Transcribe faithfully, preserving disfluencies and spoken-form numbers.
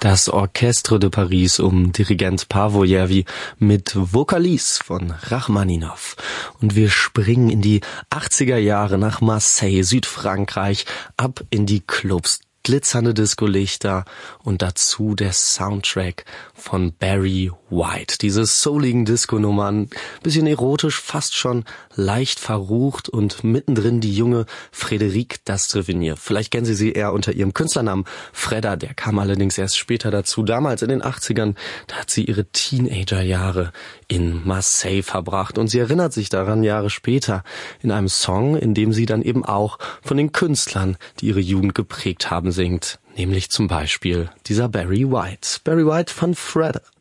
Das Orchestre de Paris um Dirigent Paavo Järvi mit Vocalise von Rachmaninow. Und wir springen in die achtziger Jahre nach Marseille, Südfrankreich, ab in die Clubs. Glitzernde Discolichter und dazu der Soundtrack von Barry White. Diese souligen Disco-Nummern, bisschen erotisch, fast schon leicht verrucht und mittendrin die junge Frédérique Dastrevinier. Vielleicht kennen Sie sie eher unter ihrem Künstlernamen Fredda, der kam allerdings erst später dazu. Damals in den achtzigern, da hat sie ihre Teenagerjahre in Marseille verbracht und sie erinnert sich daran Jahre später in einem Song, in dem sie dann eben auch von den Künstlern, die ihre Jugend geprägt haben, singt, nämlich zum Beispiel dieser Barry White. Barry White von Fredda.